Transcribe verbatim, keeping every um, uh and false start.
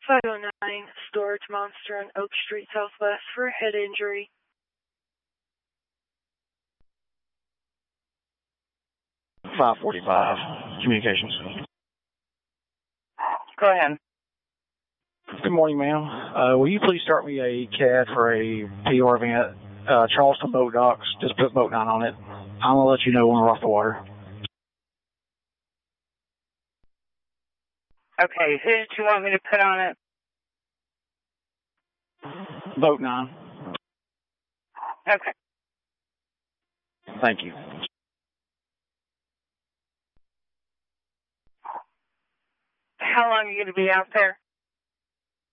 five oh nine Storage Monster on Oak Street Southwest for a head injury. five forty-five, communications. Go ahead. Good morning, ma'am. Uh, will you please start me a C A D for a P R event, uh, Charleston Boat Docks? Just put Boat nine on it. I'm going to let you know when we're off the water. Okay, who did you want me to put on it? Boat nine. Okay. Thank you. How long are you going to be out there?